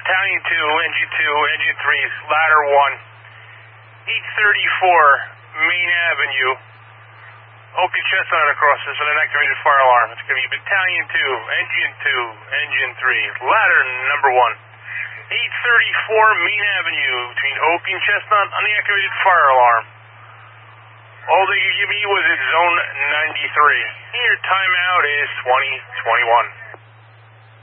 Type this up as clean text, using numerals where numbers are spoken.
Battalion 2, Engine 2, Engine 3, Ladder 1, 834 Main Avenue. Oak and Chestnut across this with an activated fire alarm. It's going to be Battalion 2, Engine 2, Engine 3, Ladder number 1, 834 Main Avenue between Oak and Chestnut on the activated fire alarm. All they could give me was at Zone 93. And your timeout is 2021.